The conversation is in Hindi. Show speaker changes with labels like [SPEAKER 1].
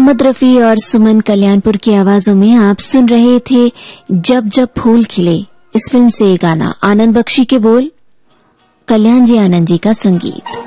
[SPEAKER 1] मोहम्मद रफी और सुमन कल्याणपुर की आवाजों में आप सुन रहे थे जब जब फूल खिले। इस फिल्म से गाना, आनंद बख्शी के बोल, कल्याण जी आनंद जी का संगीत।